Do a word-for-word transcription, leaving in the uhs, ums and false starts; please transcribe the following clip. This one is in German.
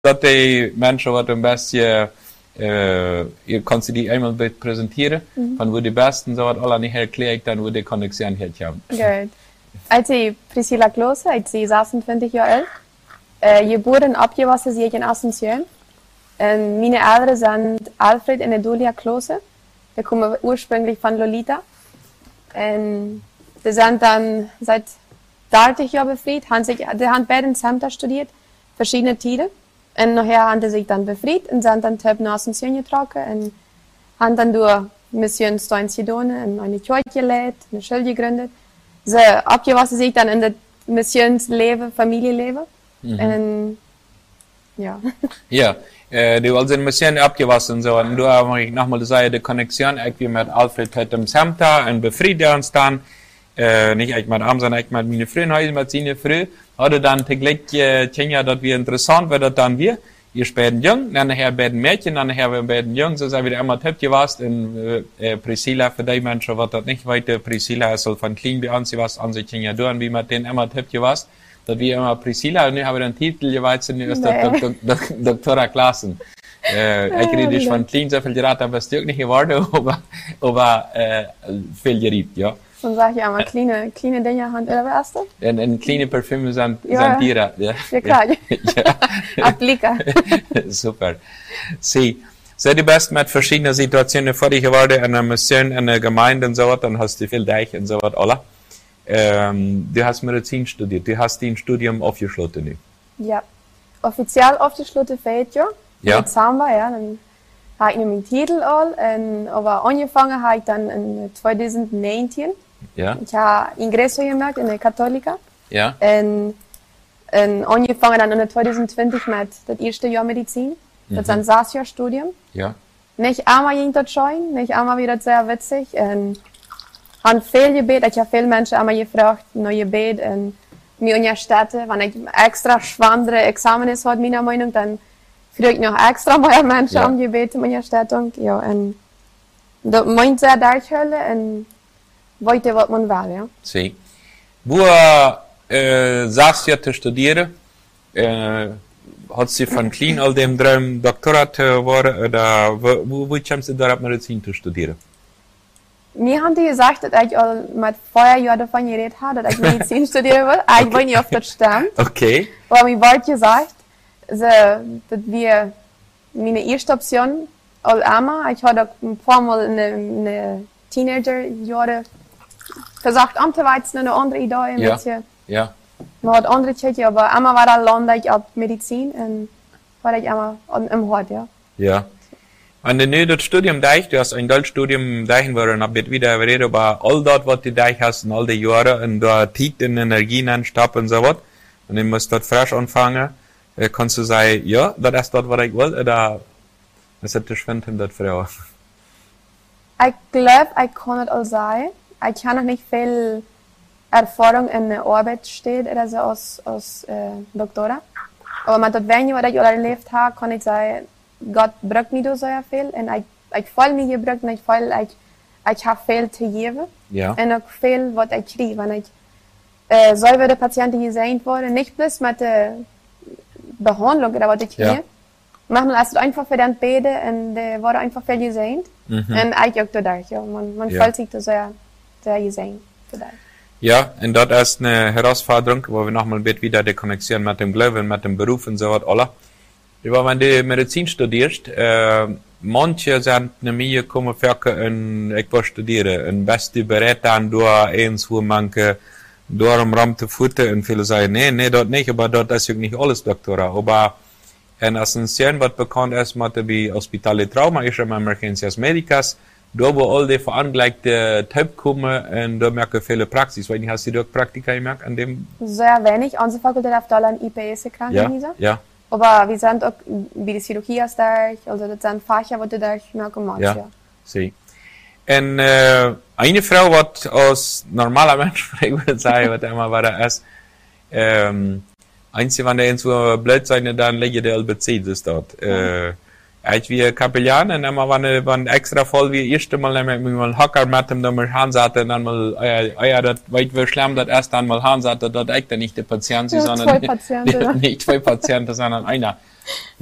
dat die mensen wat een beetje, uh, je kan ze die eenmaal bij presenteren, mm-hmm. van hoe de besten zo wat alle niet herkleed, dan hoe de connectie heeft gaan. Goed. Ik ben Priscilla Klose, ik ben zesentwintig jaar oud. Uh, geboren en opgewassen zie ik in Asunción. En mijn ouders zijn Alfred en Edolia Klose. Die komen oorspronkelijk van Lolita. En die zijn dan seit dertig jaar befried. Die hebben beide in Samta studiert, verschiedene tijden. En nachher haben sie sich dann befreit und sind dann nach Asunción getrokken. En haben dann durch Mission Stoincidone in eine Kirche geleid, eine Schule gegründet. Sie abgewassen sich dann in das Missionsleben, Familienleben. Mhm. En ja. Ja, uh, du hast in Mission abgewassen so. Und du hast ich nochmal sagen, die Connexion irgendwie mit Alfred hat im Samta und befriedet uns dann. Uh, nicht eigentlich mit Arm, sondern eigentlich mit meinen frühen Häusern, mit seinen früh. Hadden dan tegelijk uh, dat weer interessant, weil dat dan weer. Eerst bij een jong, dan nachher bij een meisje, dan nachher bij een jong. Zo zijn we er immer tippt gewast. En uh, uh, Priscilla, für die Menschen, wat dat nicht weiter, Priscilla ist so von klein bei uns, sie was an sich ja durch, wie man den immer tippt gewast. Dat wir immer Priscilla, und nu haben wir den Titel gewalt, und nu ist das Doktora Klassen. Uh, ik reed dus van klein zoveel geraten, aber het is ook niet geworden, aber, aber uh, veel geriet, ja. Und sag ich einmal, kleine, kleine Dinge haben oder was das? En, en kleine Parfüme sind, ja. sind Tiere. Ja, ja klar. Ja. Applika. Super. Sie, sei die best mit verschiedenen Situationen vor dich geworden, in einer Mission, in einer Gemeinde und so was, dann hast du viel Deich und so was, alle. Ähm, du hast Medizin studiert, du hast dein Studium aufgeschlossen, nicht? Ja. Offiziell aufgeschlossen fehlt ja. Ja. Jetzt haben wir, ja, dann habe ich noch meinen Titel all, und, aber angefangen habe ich dann in zwanzig neunzehn. Ja. Ich habe Ingresso gemacht in der Katholika. Ja. Und, und angefangen dann in zwanzig zwanzig mit das erste Jahr Medizin. Das ist ein sechs Jahr Studium. Ja. Nicht einmal ging das schön, nicht einmal wieder sehr witzig. Und haben viel gebeten. Ich habe viele Menschen einmal gefragt, noch gebeten. Und mir in der Stadt, wenn ich extra schwere Examen hat, meiner Meinung, dann frage ich noch extra mehr Menschen ja. um Gebet in der Stattung. Ja, und das meint sehr durchhören und weiter, was man will, ja. Sie. Wo äh, saß du zu studieren? Äh, hat sie von klein all dem Traum Doktorat geworden oder wo, wo, wo kommst du da Medizin zu studieren? Mir haben die gesagt, dass ich all mit vorher Jahr davon geredet habe, dass ich Medizin studieren will. Ich okay. will nicht auf das stimmt. Okay. Aber mir wurde gesagt, so, dass wir meine erste Option all einmal, ich hatte ein paar Mal in den Teenager-Jahren gesagt, am zu weizen eine andere Idee. Ja. Ja. Man hat andere Tschechen, aber einmal war da lande ich ab Medizin und war ich einmal im Hort, ja. Ja. Und nu das Studium Deich, du hast ein Deutschstudium Deichen, wo du noch wieder reden über all das, was du Deich hast in all die Jahre und da Tiet in Energien anstappen und so was. Und du musst dort frisch anfangen. Äh, kannst du sagen, ja, das ist das, was ich will, oder ist das verschwinden, das Frau? Ich glaube, ich kann es all sagen. Ich habe noch nicht viel Erfahrung in der Arbeit steht, oder so als, als äh, Doktora. Aber mit dem Wenige, was ich erlebt habe, kann ich sagen, Gott braucht mich so viel. Und ich, ich fühle mich gebraucht und ich fühle, ich, ich habe viel zu geben. Ja. Und auch viel, was ich kriege. Wenn ich äh, so über die Patienten gesehen wurde, nicht bloß mit der Behandlung oder was ich kriege. Ja. Manchmal ist es einfach für den Bede und die wurde einfach viel gesehen. Mhm. Und ich auch dadurch, ja. Man, man ja. fühlt sich da sehr, sehr gesehen. Dadurch. Ja, und das ist eine Herausforderung, wo wir nochmal wieder die Konnexion mit dem Glauben, mit dem Beruf und so was, alle. Aber wenn du Medizin studierst, äh, manche sind nicht mehr gekommen, für ein, ich will studieren, und beste berät dann durch eins, wo manche durch am Raum zu futtern und viele sagen, nee, nee, dort nicht, aber dort ist ja nicht alles Doktora. Aber in Asunción, was bekannt ist, mit dem Hospital de Trauma, ist am Emergencias Médicas, da wo all die verangelegte Typ kommen, und da merke ich viele Praxis. Weil hast du dort Praktika gemerkt an dem? Sehr wenig. Unsere Fakultät hat da ein I P S-Krankenhäuser. Ja, ja. Aber wir sind auch, wie die Chirurgie ist da, also das sind Fächer, die da merken muss. Ja, sie. Und äh, eine Frau, was als normaler Mensch, ich würde sagen, was immer war, ist, ähm, einzig, wenn der irgendwo blöd sein, dann lege der L B C das dort. Äh, ich wie Kapellan, und immer, wenn, wenn extra voll wie erste Mal, dann mit mal Hacker mit dem, dann mal Hansate, dann mal, ja, ja, das, weit wir schlimm, das erst dann mal Hansate, dort echt nicht der Patient, ja, sondern, zwei Patienten, nicht zwei Patienten, sondern einer.